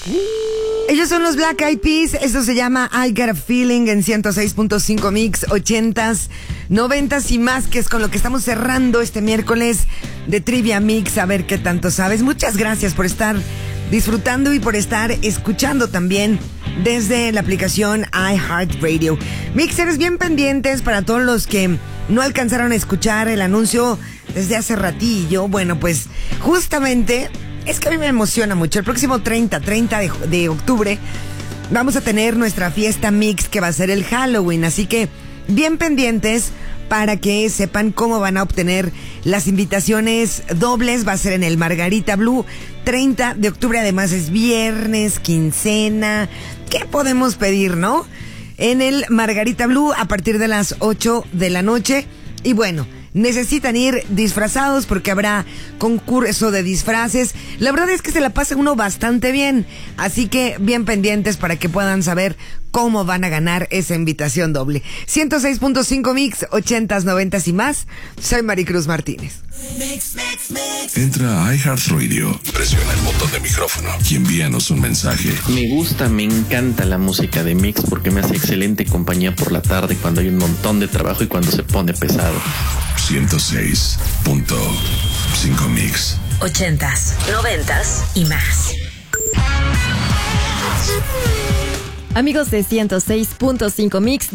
Ellos son los Black Eyed Peas. Esto se llama I Got a Feeling en 106.5 Mix, 80s, 90s y más, que es con lo que estamos cerrando este miércoles de Trivia Mix. A ver qué tanto sabes. Muchas gracias por estar disfrutando y por estar escuchando también desde la aplicación iHeartRadio. Mixers, bien pendientes para todos los que no alcanzaron a escuchar el anuncio desde hace ratillo. Bueno, pues justamente es que a mí me emociona mucho. El próximo 30 de octubre vamos a tener nuestra fiesta Mix, que va a ser el Halloween. Así que bien pendientes para que sepan cómo van a obtener las invitaciones dobles. Va a ser en el Margarita Blue, 30 de octubre. Además es viernes, quincena. ¿Qué podemos pedir, no? En el Margarita Blue a partir de las 8 de la noche. Y bueno, necesitan ir disfrazados porque habrá concurso de disfraces. La verdad es que se la pasa uno bastante bien. Así que bien pendientes para que puedan saber cómo van a ganar esa invitación doble. 106.5 Mix, 80s, 90s y más. Soy Maricruz Martínez. Entra a iHeartRadio, presiona el botón de micrófono y envíanos un mensaje. Me encanta la música de Mix porque me hace excelente compañía por la tarde cuando hay un montón de trabajo y cuando se pone pesado. 106.5 Mix. 80s, 90s y más. Amigos de 106.5 Mix.